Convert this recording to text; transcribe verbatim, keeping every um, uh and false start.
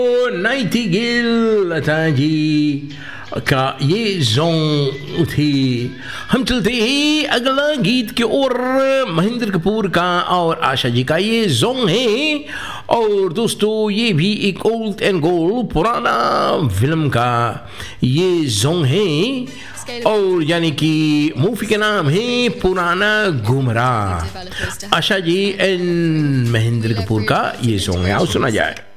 Nightingale Lata ji का ये song थी। हम चलते हैं अगला गीत की ओर। महेंद्र कपूर का और आशा जी का ये सॉन्ग है। और दोस्तों ये भी एक ओल्ड एंड गोल्ड पुराना फिल्म का ये सॉन्ग है और यानी कि मूवी के नाम है पुराना गुमराह। आशा जी एंड महेंद्र कपूर का ये सॉन्ग है, आओ सुना जाए।